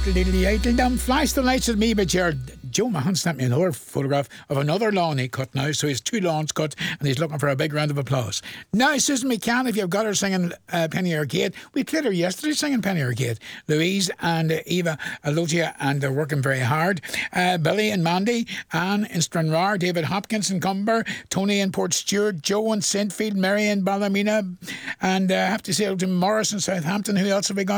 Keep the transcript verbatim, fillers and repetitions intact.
Down flash the lights at me, but you're Joe Mahon sent me another photograph of another lawn he cut now, so he's two lawns cut and he's looking for a big round of applause. Now, Susan McCann, if you've got her singing uh, Penny Arcade, we played her yesterday singing Penny Arcade. Louise and uh, Eva Alotia, and they're working very hard. Uh, Billy and Mandy, Anne in Stranraer, David Hopkins in Cumber, Tony in Port Stewart, Joe in Saintfield, Mary in Ballymena, and uh, I have to say to Morris in Southampton. Who else have we got?